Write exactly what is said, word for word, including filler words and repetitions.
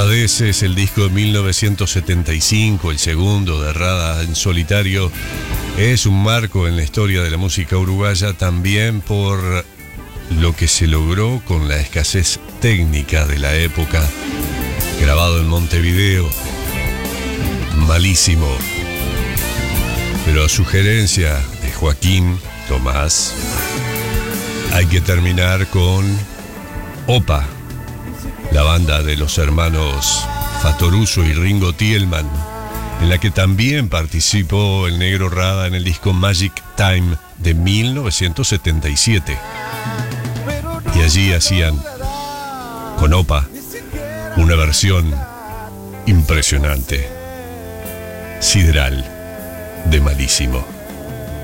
Agradeces, el disco de mil novecientos setenta y cinco, el segundo de Rada en solitario, es un marco en la historia de la música uruguaya, también por lo que se logró con la escasez técnica de la época. Grabado en Montevideo, malísimo, pero a sugerencia de Joaquín Tomás, hay que terminar con Opa, la banda de los hermanos Fattoruso y Ringo Tielman, en la que también participó el Negro Rada en el disco Magic Time de mil novecientos setenta y siete. Y allí hacían, con Opa, una versión impresionante, sideral, de Malísimo.